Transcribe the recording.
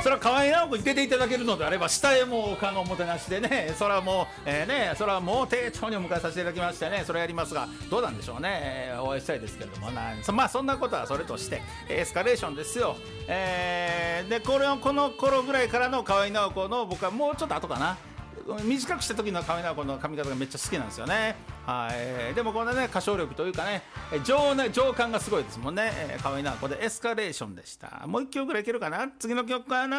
それは河合直子に出ていただけるのであれば下へもう可能おもてなしでね、それはもう、それはもう丁重にお迎えさせていただきましてね、それやりますがどうなんでしょうね、お会いしたいですけれどもまあそんなことはそれとしてエスカレーションですよ。でこの頃ぐらいからの河合直子の、僕はもうちょっと後かな、短くした時の河合直子の髪型がめっちゃ好きなんですよね。はい、でもこのね歌唱力というかね、情感がすごいですもんね。河合直子でエスカレーションでした。もう一曲ぐらいいけるかな、次の曲かな。